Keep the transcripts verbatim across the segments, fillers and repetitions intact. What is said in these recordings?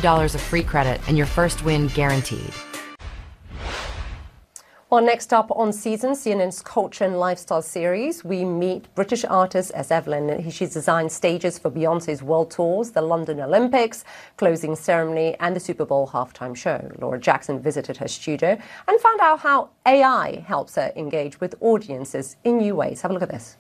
dollars of free credit and your first win guaranteed. Well, next up on Season, C N N's Culture and Lifestyle series, we meet British artist S. Evelyn. She's designed stages for Beyonce's world tours, the London Olympics, closing ceremony, and the Super Bowl halftime show. Laura Jackson visited her studio and found out how A I helps her engage with audiences in new ways. Have a look at this.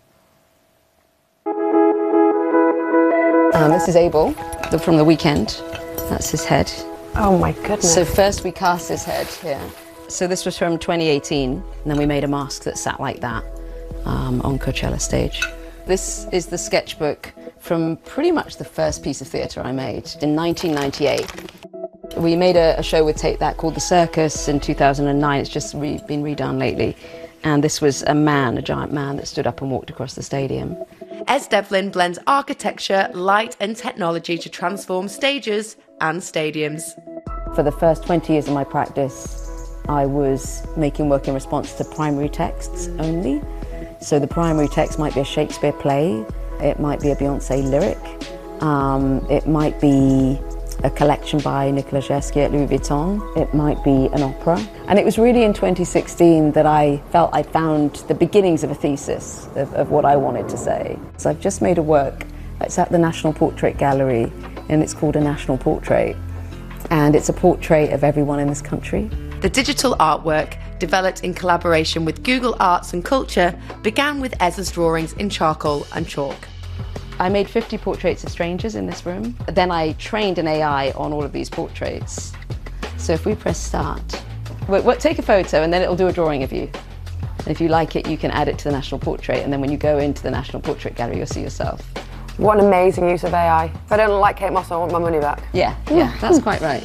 Um, this is Abel from The Weeknd. That's his head. Oh my goodness. So first we cast his head here. So this was from twenty eighteen, and then we made a mask that sat like that um, on Coachella stage. This is the sketchbook from pretty much the first piece of theatre I made in nineteen ninety-eight. We made a, a show with Take That called The Circus in two thousand nine. It's just re been redone lately. And this was a man, a giant man that stood up and walked across the stadium. S. Devlin blends architecture, light and technology to transform stages and stadiums. For the first twenty years of my practice, I was making work in response to primary texts only. So the primary text might be a Shakespeare play, it might be a Beyonce lyric, um, it might be a collection by Nicola Jesky at Louis Vuitton, it might be an opera. And it was really in twenty sixteen that I felt I found the beginnings of a thesis of, of what I wanted to say. So I've just made a work, it's at the National Portrait Gallery, and it's called A National Portrait. And it's a portrait of everyone in this country. The digital artwork, developed in collaboration with Google Arts and Culture, began with Ez's drawings in charcoal and chalk. I made fifty portraits of strangers in this room. Then I trained an A I on all of these portraits. So if we press start, wait, wait, take a photo and then it'll do a drawing of you. And if you like it, you can add it to the National Portrait, and then when you go into the National Portrait Gallery, you'll see yourself. What an amazing use of A I. If I don't like Kate Moss, I want my money back. Yeah, yeah, that's quite right.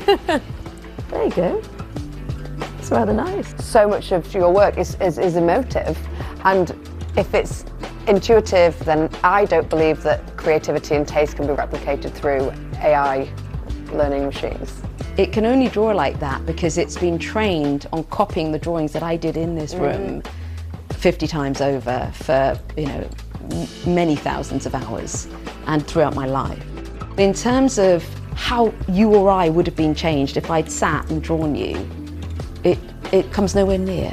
There you go. It's rather nice. So much of your work is, is, is emotive, and if it's intuitive, then I don't believe that creativity and taste can be replicated through A I learning machines. It can only draw like that because it's been trained on copying the drawings that I did in this room mm. fifty times over for, you know, many thousands of hours and throughout my life. In terms of how you or I would have been changed if I'd sat and drawn you, It, it comes nowhere near.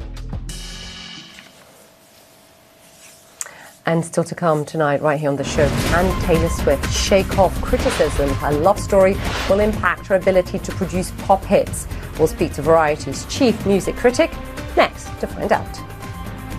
And still to come tonight, right here on the show, can Taylor Swift shake off criticism? Her love story will impact her ability to produce pop hits. We'll speak to Variety's chief music critic next to find out.